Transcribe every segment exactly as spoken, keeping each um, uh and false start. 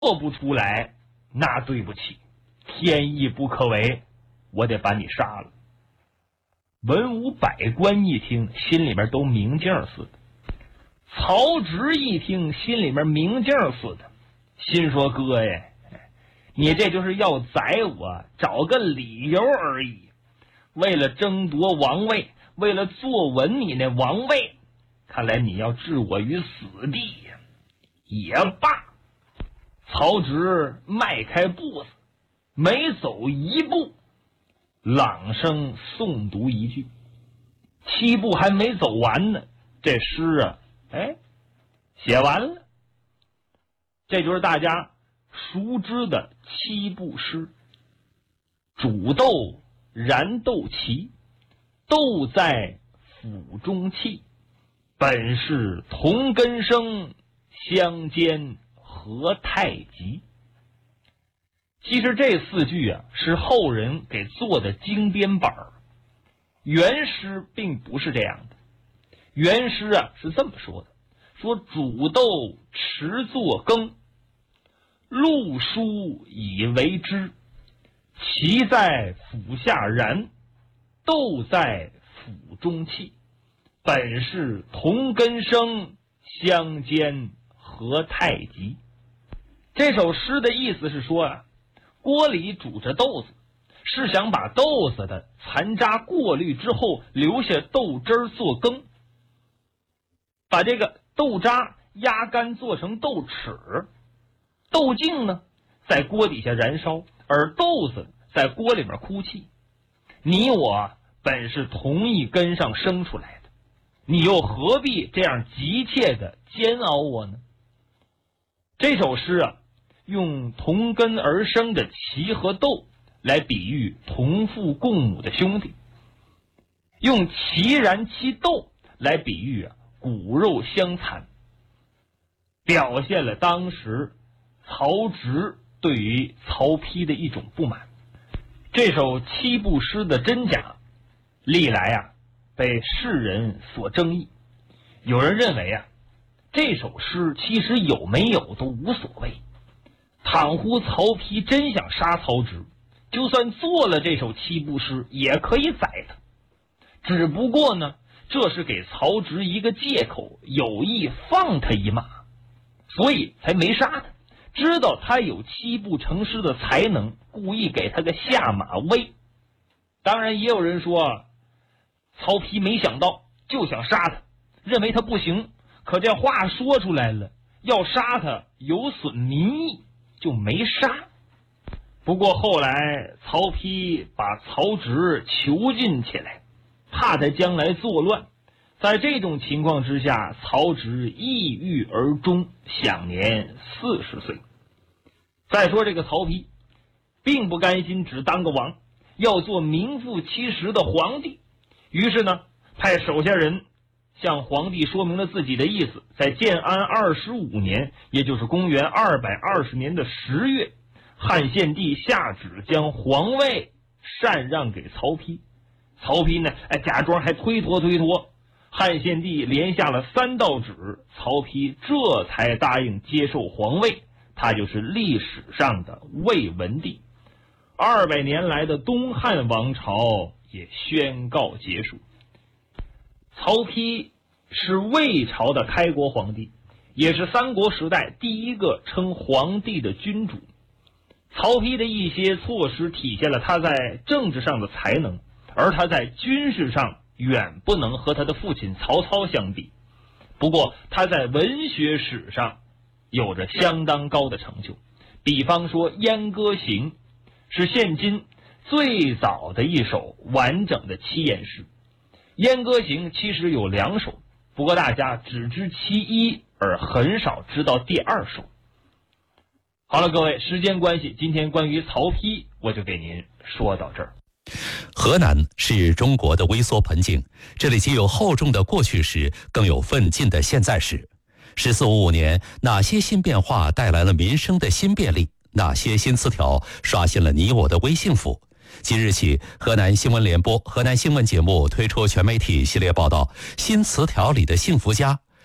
做不出来，那对不起，天意不可违，我得把你杀了。文武百官一听，心里面都明镜似的。曹植一听，心里面明镜似的，心说哥呀，你这就是要宰我，找个理由而已。为了争夺王位，为了坐稳你那王位，看来你要置我于死地呀。也罢，曹植迈开步子，每走一步，朗声诵读一句。七步还没走完呢，这诗啊，哎，写完了。这就是大家熟知的七步诗：煮豆燃豆萁，豆在釜中泣，本是同根生，相煎何太急。其实这四句啊，是后人给做的精编本儿，原诗并不是这样的。原诗啊是这么说的：说煮豆持作羹，漉菽以为汁，萁在釜下燃，豆在釜中泣，本是同根生，相煎何太急。这首诗的意思是说啊，锅里煮着豆子，是想把豆子的残渣过滤之后留下豆汁儿做羹，把这个豆渣压干做成豆豉，豆茎呢在锅底下燃烧，而豆子在锅里面哭泣。你我本是同一根上生出来的，你又何必这样急切的煎熬我呢？这首诗啊，用同根而生的萁和豆来比喻同父共母的兄弟，用萁燃其豆来比喻啊骨肉相残，表现了当时曹植对于曹丕的一种不满。这首七步诗的真假，历来啊被世人所争议。有人认为啊，这首诗其实有没有都无所谓。倘乎曹丕真想杀曹植，就算做了这首七步诗，也可以宰他。只不过呢，这是给曹植一个借口，有意放他一马，所以才没杀他。知道他有七步成诗的才能，故意给他个下马威。当然也有人说，曹丕没想到，就想杀他，认为他不行，可这话说出来了，要杀他有损民意，就没杀。不过后来曹丕把曹植囚禁起来，怕他将来作乱。在这种情况之下，曹植抑郁而终，享年四十岁。再说这个曹丕并不甘心只当个王，要做名副其实的皇帝。于是呢，派手下人向皇帝说明了自己的意思。在建安二十五年，也就是公元二百二十年的十月，汉献帝下旨将皇位禅让给曹丕。曹丕呢，哎，假装还推脱推脱。汉献帝连下了三道旨，曹丕这才答应接受皇位，他就是历史上的魏文帝。二百年来的东汉王朝也宣告结束。曹丕是魏朝的开国皇帝，也是三国时代第一个称皇帝的君主。曹丕的一些措施体现了他在政治上的才能，而他在军事上远不能和他的父亲曹操相比。不过他在文学史上有着相当高的成就，比方说《燕歌行》是现今最早的一首完整的七言诗。《燕歌行》其实有两首，不过大家只知其一，而很少知道第二首。好了，各位，时间关系，今天关于曹丕我就给您说到这儿。 河南是中国的微缩盆景，这里既有厚重的过去史，更有奋进的现在史。十四五五年，哪些新变化带来了民生的新便利？哪些新词条刷新了你我的微幸福？即日起，河南新闻联播、河南新闻节目推出全媒体系列报道《新词条里的幸福家》，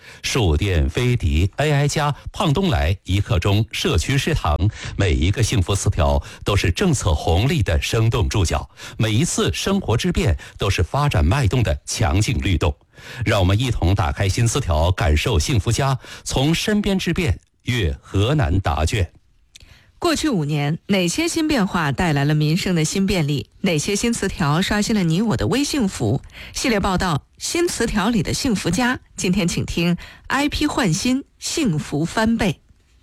树店、飞迪、A I 加、胖东来、一刻钟、社区食堂，每一个幸福词条都是政策红利的生动注脚，每一次生活之变都是发展脉动的强劲律动。让我们一同打开新词条，感受幸福家，从身边之变阅河南答卷。 过去五年，哪些新变化带来了民生的新便利？哪些新词条刷新了你我的微幸福？系列报道《新词条里的幸福家》，今天请听 I P 换新，幸福翻倍。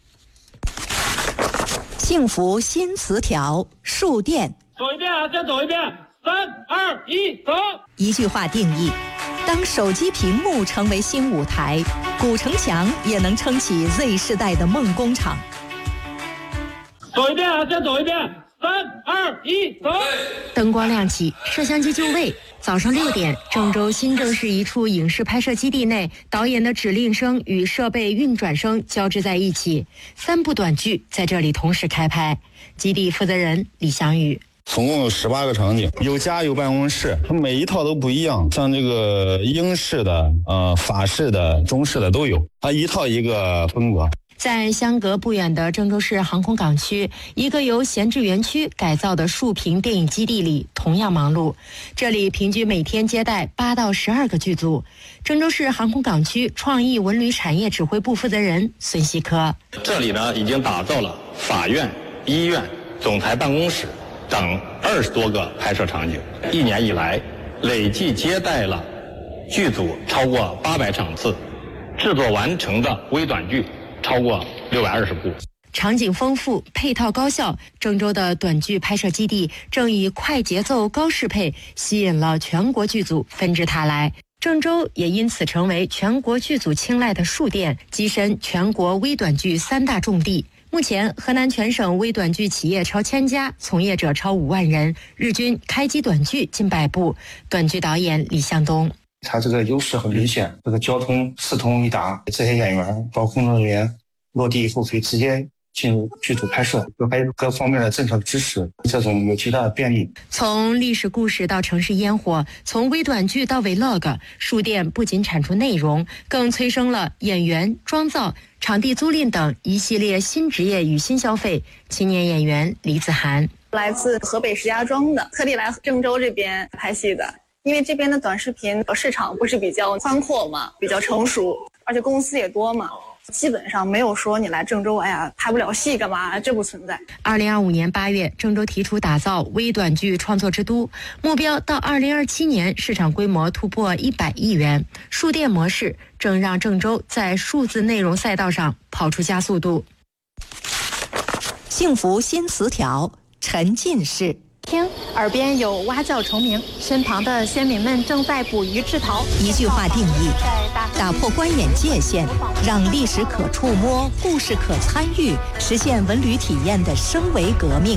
幸福新词条，树店。 走一遍啊，再走一遍，三二一，走。 一句话定义：当手机屏幕成为新舞台，古城墙也能撑起 Z 世代的梦工厂。 走一遍啊，再走一遍，三二一，走。 灯光亮起，摄像机就位。早上六点，郑州新郑市一处影视拍摄基地内，导演的指令声与设备运转声交织在一起，三部短剧在这里同时开拍。基地负责人李翔宇。 总共有十八个场景，有家有办公室，它每一套都不一样，像这个英式的、呃法式的、中式的都有，它一套一个风格。 在相隔不远的郑州市航空港区，一个由闲置园区改造的竖屏电影基地里同样忙碌。这里平均每天接待八到十二个剧组。郑州市航空港区创意文旅产业指挥部负责人孙希科： 这里呢已经打造了法院、医院、总裁办公室等二十多个拍摄场景，一年以来累计接待了剧组超过八百场次，制作完成的微短剧超过六百二十部。 场景丰富，配套高效，郑州的短剧拍摄基地正以快节奏、高适配吸引了全国剧组纷至沓来。郑州也因此成为全国剧组青睐的树店，跻身全国微短剧三大重地。目前，河南全省微短剧企业超千家，从业者超五万人，日均开机短剧近百部。短剧导演李向东。 它这个优势很明显，这个交通四通一达，这些演员包括工作人员落地以后可以直接进入剧组拍摄，还有各方面的政策支持，这种有极大的便利。 从历史故事到城市烟火，从微短剧到 vlog， 树店不仅产出内容，更催生了演员、妆造、场地租赁等一系列新职业与新消费。青年演员李子涵， 来自河北石家庄的，特地来郑州这边拍戏的。因为这边的短视频市场不是比较宽阔嘛，比较成熟，而且公司也多嘛，基本上没有说你来郑州，哎呀拍不了戏干嘛，这不存在。 二零二五年八月，郑州提出打造微短剧创作之都，目标到二零二七年市场规模突破一百亿元。树店模式正让郑州在数字内容赛道上跑出加速度。 幸福新词条，沉浸式。 听，耳边有蛙叫虫鸣，身旁的先民们正在捕鱼制陶。 一句话定义：打破观演界限，让历史可触摸，故事可参与，实现文旅体验的升维革命。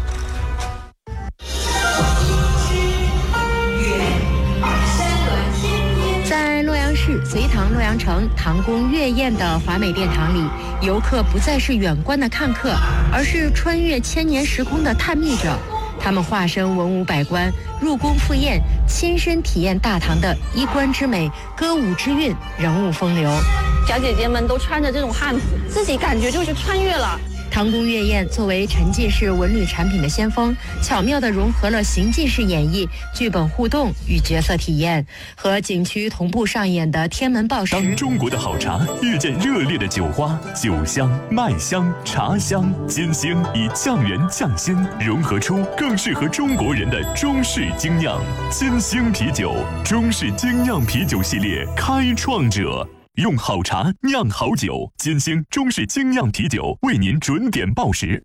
在洛阳市隋唐洛阳城唐宫月宴的华美殿堂里，游客不再是远观的看客，而是穿越千年时空的探秘者。他们化身文武百官，入宫赴宴，亲身体验大唐的衣冠之美、歌舞之韵、人物风流。 小姐姐们都穿着这种汉服，自己感觉就是穿越了。 唐宫月宴作为沉浸式文旅产品的先锋，巧妙地融合了行进式演绎、剧本互动与角色体验，和景区同步上演的天门报时。 当中国的好茶遇见热烈的酒花，酒香、麦香、茶香，金星以匠人匠心，融合出更适合中国人的中式精酿。金星啤酒，中式精酿啤酒系列开创者。用好茶酿好酒，金星中式精酿啤酒为您准点报时。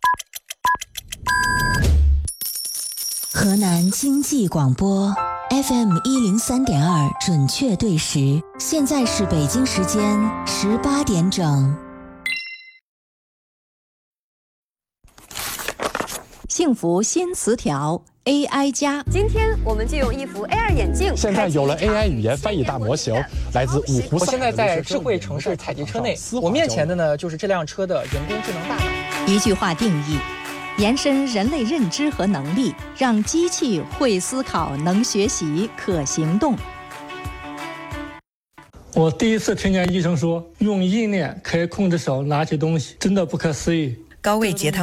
河南经济广播 F M 一零三点二准确对时，现在是北京时间十八点整。 幸福新词条。A I 加， 今天我们就用一副 A R 眼镜。 现在有了 A I 语言翻译大模型，来自五湖四海。 我现在在智慧城市采集车内，我面前的呢就是这辆车的人工智能大脑。 一句话定义：延伸人类认知和能力，让机器会思考、能学习、可行动。 我第一次听见医生说用意念可以控制手拿起东西，真的不可思议。 高位截瘫